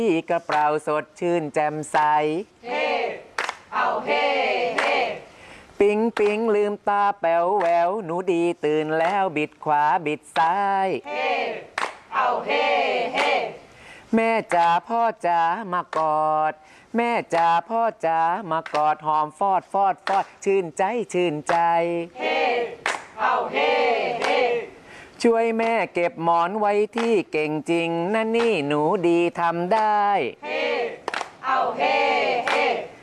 ที่กระเป๋าสดชื่นแจ่มใสเฮเอาเฮเฮปิ๊งปิ๊งลืมตาแป๋วแหววหนูดีตื่นแล้วบิดขวาบิดซ้ายเฮเอาเฮเฮแม่จ๋าพ่อจ๋ามากอดแม่จ๋าพ่อจ๋ามากอดหอมฟอดฟอดฟอดชื่นใจชื่นใจเฮเอาเฮเฮช่วยแม่เก็บหมอนไว้ที่เก่งจริงนั่นนี่หนูดีทำได้เฮเอาเฮเฮ